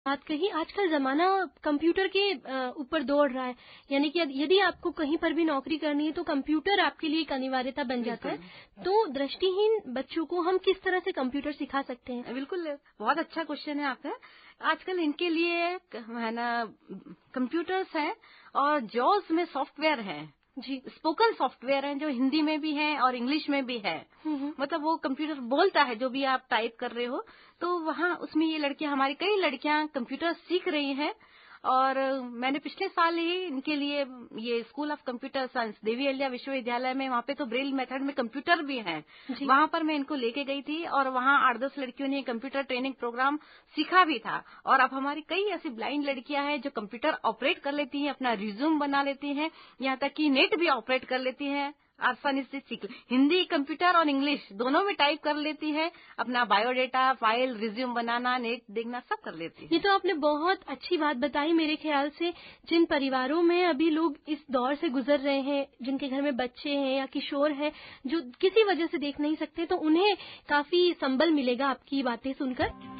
बात कही, आजकल ज़माना कंप्यूटर के ऊपर दौड़ रहा है। यानी कि यदि आपको कहीं पर भी नौकरी करनी है तो कंप्यूटर आपके लिए एक अनिवार्यता बन जाता है। बिल्कुल। तो दृष्टिहीन बच्चों को हम किस तरह से कंप्यूटर सिखा सकते हैं? बिल्कुल, बहुत अच्छा क्वेश्चन है आपका। आजकल इनके लिए है ना कंप्यूटर्स हैं और जॉब्स में सॉफ्टवेयर है, जी। स्पोकन सॉफ्टवेयर है जो हिंदी में भी है और इंग्लिश में भी है। हुँ। मतलब वो कंप्यूटर बोलता है जो भी आप टाइप कर रहे हो, तो वहाँ उसमें ये लड़कियां, हमारी कई लड़कियां कंप्यूटर सीख रही हैं। और मैंने पिछले साल ही इनके लिए ये school of computer science Devi Ahilya विश्वविद्यालय में, वहाँ पे तो ब्रेल मेथड में कंप्यूटर भी है, जी। वहाँ पर मैं इनको लेके गई थी और वहाँ 8-10 लड़कियों ने कंप्यूटर ट्रेनिंग प्रोग्राम सीखा भी था। और अब हमारी कई ऐसी ब्लाइंड लड़कियां हैं जो कंप्यूटर ऑपरेट कर लेती हैं, अपना रिज्यूम बना लेती हैं, यहाँ तक कि नेट भी ऑपरेट कर लेती हैं, आसानी से सीख। हिंदी, कंप्यूटर और इंग्लिश दोनों में टाइप कर लेती है, अपना बायोडेटा, फाइल, रिज्यूम बनाना, नेट देखना सब कर लेती ये है। तो आपने बहुत अच्छी बात बताई। मेरे ख्याल से जिन परिवारों में अभी लोग इस दौर से गुजर रहे हैं, जिनके घर में बच्चे हैं या किशोर हैं, जो किसी वजह से देख नहीं सकते, तो उन्हें काफ़ी संबल मिलेगा आपकी बातें सुनकर।